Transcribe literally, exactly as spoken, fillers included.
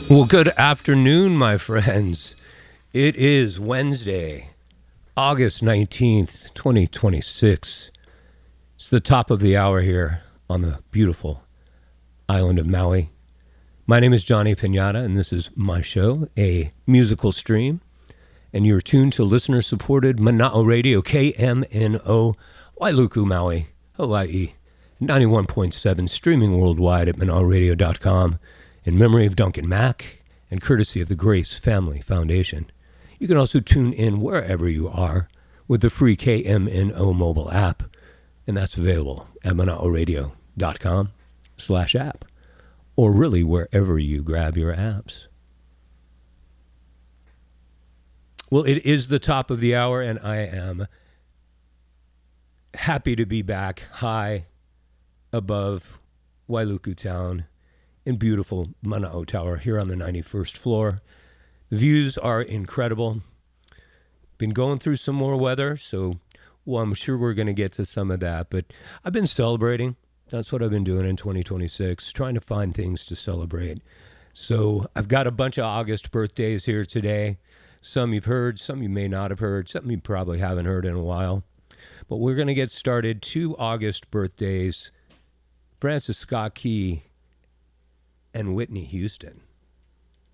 Well, good afternoon, my friends. It is Wednesday, August nineteenth, twenty twenty-six. It's the top of the hour here on the beautiful island of Maui. My name is Johnny Piñata, and this is my show, a musical stream. And you're tuned to listener-supported Mana'o Radio, K M N O, Wailuku, Maui, Hawaii, ninety-one point seven, streaming worldwide at mana'o radio dot com. In memory of Duncan Mack and courtesy of the Grace Family Foundation. You can also tune in wherever you are with the free K M N O mobile app, and that's available at mana'o radio dot com slash app, or really wherever you grab your apps. Well, it is the top of the hour, and I am happy to be back high above Wailuku Town in beautiful Mana'o Tower here on the ninety-first floor. The views are incredible. Been going through some more weather, so well, I'm sure we're going to get to some of that. But I've been celebrating. That's what I've been doing in twenty twenty-six, trying to find things to celebrate. So I've got a bunch of August birthdays here today. Some you've heard, some you may not have heard, some you probably haven't heard in a while. But we're going to get started. Two August birthdays. Francis Scott Key and Whitney Houston.